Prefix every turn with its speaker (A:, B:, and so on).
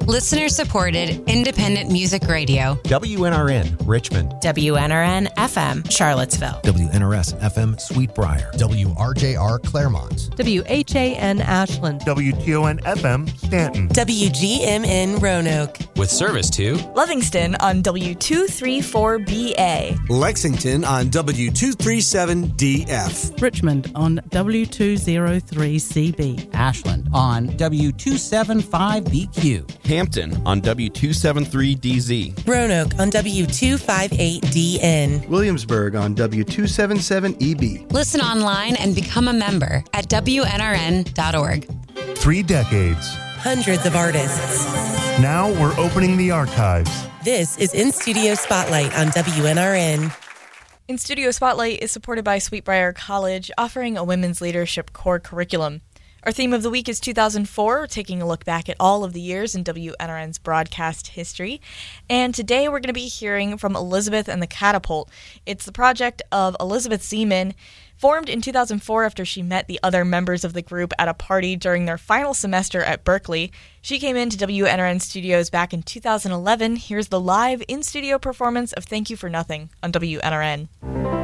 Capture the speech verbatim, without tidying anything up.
A: Listener-supported, independent music radio.
B: W N R N, Richmond.
C: W N R N F M, Charlottesville.
D: W N R S F M, Sweetbriar.
E: W R J R, Claremont.
F: W H A N, Ashland.
G: W T O N F M, Stanton.
H: W G M N, Roanoke.
I: With service to
J: Livingston on W two thirty-four B A.
K: Lexington on W two thirty-seven D F.
L: Richmond on W two oh three C B.
M: Ashland on W two seventy-five B Q.
I: Hampton on W two seventy-three D Z.
H: Roanoke on W two fifty-eight D N.
N: Williamsburg on W two seventy-seven E B.
A: Listen online and become a member at W N R N dot org.
G: Three decades.
H: Hundreds of artists.
G: Now we're opening the archives.
H: This is In Studio Spotlight on W N R N.
J: In Studio Spotlight is supported by Sweetbriar College, offering a women's leadership core curriculum. Our theme of the week is two thousand four, taking a look back at all of the years in W N R N's broadcast history. And today we're going to be hearing from Elizabeth and the Catapult. It's the project of Elizabeth Zeman, formed in two thousand four after she met the other members of the group at a party during their final semester at Berkeley. She came into W N R N studios back in two thousand eleven. Here's the live in-studio performance of Thank You for Nothing on W N R N.